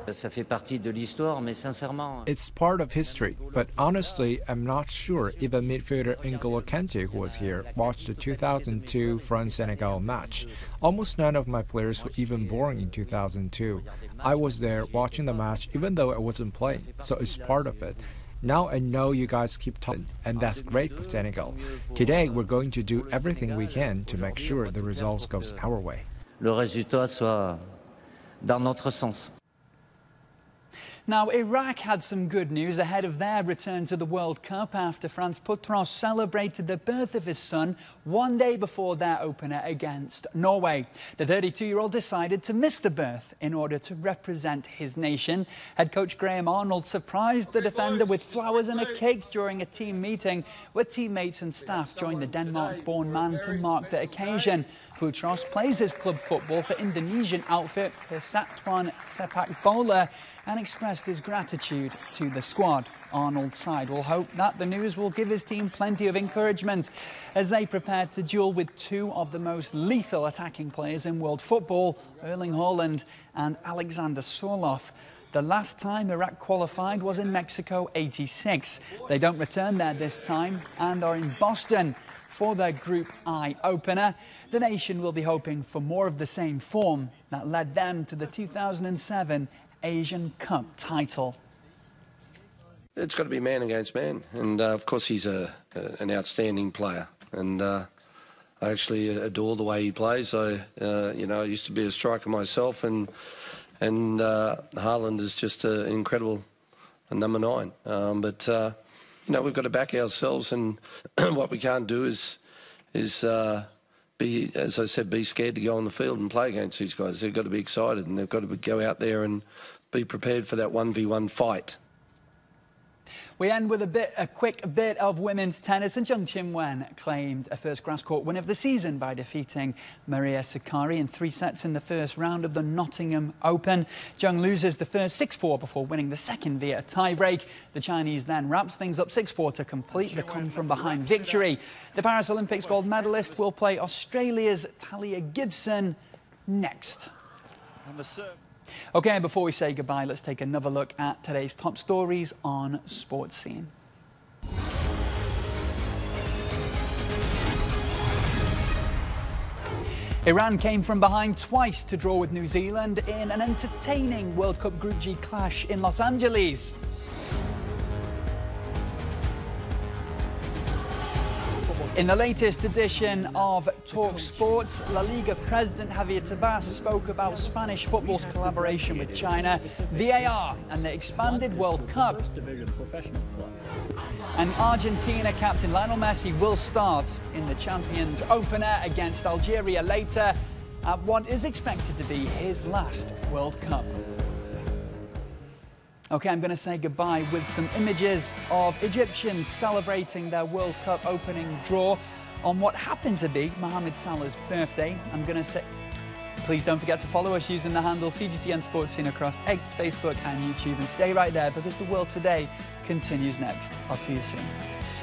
Ça fait partie de l'histoire, mais sincèrement. It's part of history, but honestly, I'm not sure even midfielder N'Golo Kante, who was here, watched the 2002 France-Senegal match. Almost none of my players were even born in 2002. I was there watching the match even though I wasn't playing, so it's part of it. Now I know you guys keep talking, and that's great for Senegal. Today, we're going to do everything we can to make sure the results goes our way. Le résultat soit dans notre sens. Now, Iraq had some good news ahead of their return to the World Cup after France Putros celebrated the birth of his son one day before their opener against Norway. The 32-year-old decided to miss the birth in order to represent his nation. Head coach Graham Arnold surprised the defender with flowers and a cake during a team meeting where teammates and staff joined the Denmark-born man to mark the occasion. Putros plays his club football for Indonesian outfit Persatuan Sepak Bola and expressed his gratitude to the squad. Arnold's side will hope that the news will give his team plenty of encouragement as they prepare to duel with two of the most lethal attacking players in world football, Erling Haaland and Alexander Sørloth. The last time Iraq qualified was in Mexico '86. They don't return there this time and are in Boston for their Group I opener. The nation will be hoping for more of the same form that led them to the 2007 Asian Cup title. It's got to be man against man, and of course he's an outstanding player, and I actually adore the way he plays. I used to be a striker myself, and Haaland is just an incredible number 9. We've got to back ourselves, and what we can't do is be, as I said, be scared to go on the field and play against these guys. They've got to be excited, and they've got to go out there and be prepared for that 1v1 fight. We end with a quick bit of women's tennis, and Zheng Qinwen claimed a first grass court win of the season by defeating Maria Sakkari in 3 sets in the first round of the Nottingham Open. Zheng loses the first 6-4 before winning the second via a tiebreak. The Chinese then wraps things up 6-4 to complete the come-from-behind victory. The Paris Olympics gold medalist will play Australia's Talia Gibson next. OK, before we say goodbye, let's take another look at today's top stories on Sports Scene. Iran came from behind twice to draw with New Zealand in an entertaining World Cup Group G clash in Los Angeles. In the latest edition of Talk Sports, La Liga President Javier Tebas spoke about Spanish football's collaboration with China, VAR and the expanded World Cup. And Argentina captain Lionel Messi will start in the Champions opener against Algeria later at what is expected to be his last World Cup. OK, I'm going to say goodbye with some images of Egyptians celebrating their World Cup opening draw on what happened to be Mohamed Salah's birthday. I'm going to say, please don't forget to follow us using the handle CGTN Sports Scene across X, Facebook and YouTube, and stay right there because The World Today continues next. I'll see you soon.